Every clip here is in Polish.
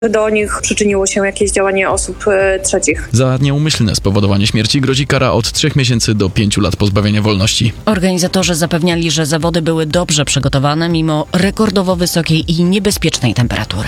do nich przyczyniło się jakieś działanie osób trzecich. Za nieumyślne spowodowanie śmierci grozi kara od 3 miesięcy do 5 lat pozbawienia wolności. Organizatorzy zapewniali, że zawody były dobrze przygotowane mimo rekordowo wysokiej i niebezpiecznej temperatury.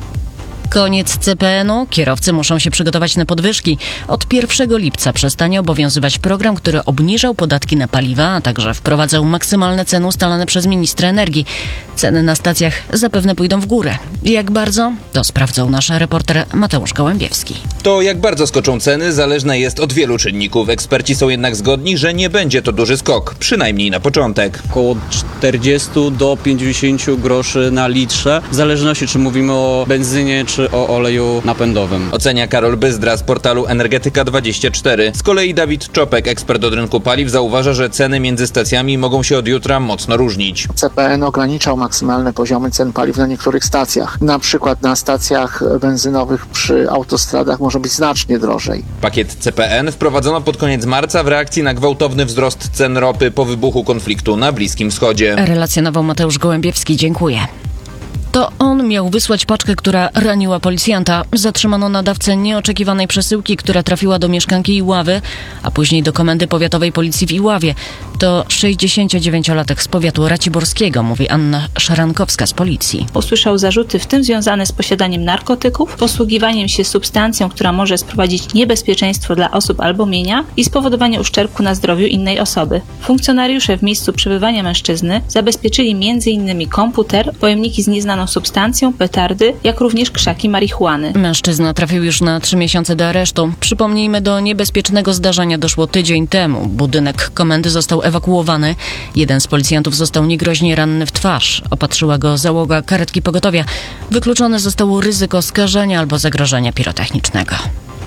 Koniec CPN-u. Kierowcy muszą się przygotować na podwyżki. Od 1 lipca przestanie obowiązywać program, który obniżał podatki na paliwa, a także wprowadzał maksymalne ceny ustalane przez ministra energii. Ceny na stacjach zapewne pójdą w górę. Jak bardzo? To sprawdzał nasz reporter Mateusz Gołębiewski. To jak bardzo skoczą ceny zależne jest od wielu czynników. Eksperci są jednak zgodni, że nie będzie to duży skok, przynajmniej na początek. Około 40 do 50 groszy na litrze, w zależności czy mówimy o benzynie czy o oleju napędowym. Ocenia Karol Byzdra z portalu Energetyka24. Z kolei Dawid Czopek, ekspert od rynku paliw, zauważa, że ceny między stacjami mogą się od jutra mocno różnić. CPN ograniczał maksymalne poziomy cen paliw na niektórych stacjach. Na przykład na stacjach benzynowych przy autostradach może być znacznie drożej. Pakiet CPN wprowadzono pod koniec marca w reakcji na gwałtowny wzrost cen ropy po wybuchu konfliktu na Bliskim Wschodzie. Relacjonował Mateusz Gołębiewski. Dziękuję. To on miał wysłać paczkę, która raniła policjanta. Zatrzymano nadawcę nieoczekiwanej przesyłki, która trafiła do mieszkanki Iławy, a później do Komendy Powiatowej Policji w Iławie. To 69-latek z powiatu raciborskiego, mówi Anna Szarankowska z policji. Usłyszał zarzuty, w tym związane z posiadaniem narkotyków, posługiwaniem się substancją, która może sprowadzić niebezpieczeństwo dla osób albo mienia i spowodowanie uszczerbku na zdrowiu innej osoby. Funkcjonariusze w miejscu przebywania mężczyzny zabezpieczyli m.in. komputer, pojemniki z nieznaną substancją, petardy, jak również krzaki marihuany. Mężczyzna trafił już na 3 miesiące do aresztu. Przypomnijmy, do niebezpiecznego zdarzenia doszło tydzień temu. Budynek komendy został ewakuowany. Jeden z policjantów został niegroźnie ranny w twarz. Opatrzyła go załoga karetki pogotowia. Wykluczone zostało ryzyko skażenia albo zagrożenia pirotechnicznego.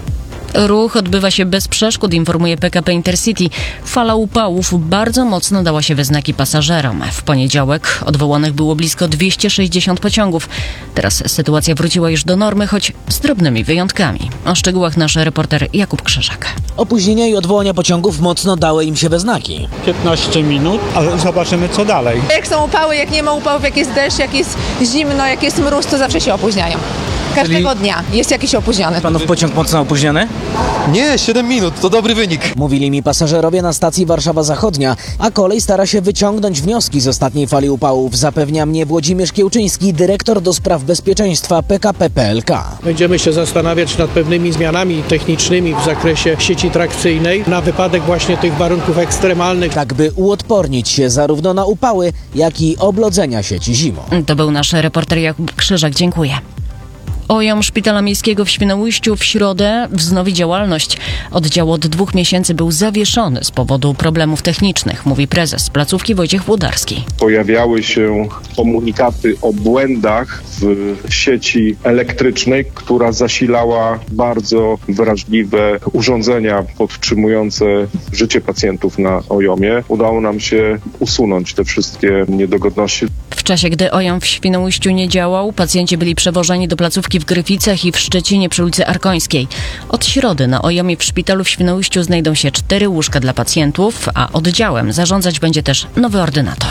Ruch odbywa się bez przeszkód, informuje PKP Intercity. Fala upałów bardzo mocno dała się we znaki pasażerom. W poniedziałek odwołanych było blisko 260 pociągów. Teraz sytuacja wróciła już do normy, choć z drobnymi wyjątkami. O szczegółach nasz reporter Jakub Krzyżak. Opóźnienia i odwołania pociągów mocno dały im się we znaki. 15 minut, ale zobaczymy co dalej. Jak są upały, jak nie ma upałów, jak jest deszcz, jak jest zimno, jak jest mróz, to zawsze się opóźniają. Każdego dnia jest jakiś opóźniony. Panów pociąg mocno opóźniony? Nie, 7 minut, to dobry wynik. Mówili mi pasażerowie na stacji Warszawa Zachodnia, a kolej stara się wyciągnąć wnioski z ostatniej fali upałów, zapewnia mnie Włodzimierz Kiełczyński, dyrektor do spraw bezpieczeństwa PKP PLK. Będziemy się zastanawiać nad pewnymi zmianami technicznymi w zakresie sieci trakcyjnej na wypadek właśnie tych warunków ekstremalnych. Tak by uodpornić się zarówno na upały, jak i oblodzenia sieci zimą. To był nasz reporter Jakub Krzyżak. Dziękuję. OJOM Szpitala Miejskiego w Świnoujściu w środę wznowi działalność. Oddział od 2 miesięcy był zawieszony z powodu problemów technicznych, mówi prezes placówki Wojciech Włodarski. Pojawiały się komunikaty o błędach w sieci elektrycznej, która zasilała bardzo wrażliwe urządzenia podtrzymujące życie pacjentów na OJOM-ie. Udało nam się usunąć te wszystkie niedogodności. W czasie, gdy OJOM w Świnoujściu nie działał, pacjenci byli przewożeni do placówki w Gryficach i w Szczecinie przy ulicy Arkońskiej. Od środy na OJOM-ie w szpitalu w Świnoujściu znajdą się 4 łóżka dla pacjentów, a oddziałem zarządzać będzie też nowy ordynator.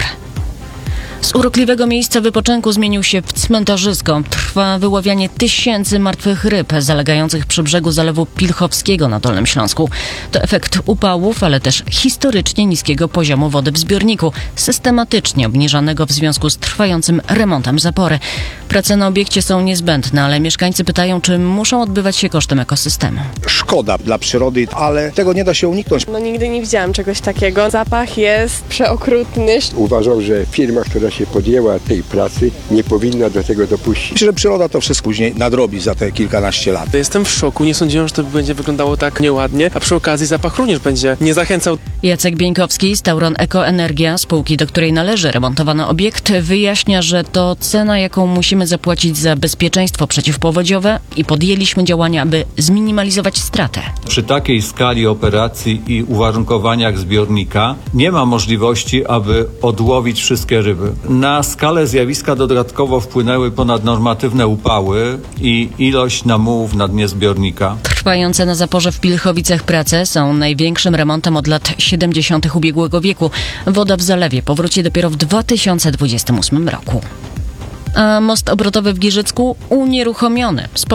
Z urokliwego miejsca wypoczynku zmienił się w cmentarzysko. Trwa wyławianie tysięcy martwych ryb zalegających przy brzegu Zalewu Pilchowskiego na Dolnym Śląsku. To efekt upałów, ale też historycznie niskiego poziomu wody w zbiorniku, systematycznie obniżanego w związku z trwającym remontem zapory. Prace na obiekcie są niezbędne, ale mieszkańcy pytają, czy muszą odbywać się kosztem ekosystemu. Szkoda dla przyrody, ale tego nie da się uniknąć. Nigdy nie widziałam czegoś takiego. Zapach jest przeokrutny. Uważam, że firma, która się podjęła tej pracy, nie powinna do tego dopuścić. Myślę, że przyroda to wszystko później nadrobi za te kilkanaście lat. Jestem w szoku, nie sądziłem, że to będzie wyglądało tak nieładnie, a przy okazji zapach również będzie nie zachęcał. Jacek Bieńkowski z Tauron Ekoenergia, spółki, do której należy remontowany obiekt, wyjaśnia, że to cena, jaką musimy zapłacić za bezpieczeństwo przeciwpowodziowe i podjęliśmy działania, aby zminimalizować stratę. Przy takiej skali operacji i uwarunkowaniach zbiornika nie ma możliwości, aby odłowić wszystkie ryby. Na skalę zjawiska dodatkowo wpłynęły ponadnormatywne upały i ilość namułów na dnie zbiornika. Trwające na zaporze w Pilchowicach prace są największym remontem od lat 70. ubiegłego wieku. Woda w zalewie powróci dopiero w 2028 roku. A most obrotowy w Giżycku unieruchomiony.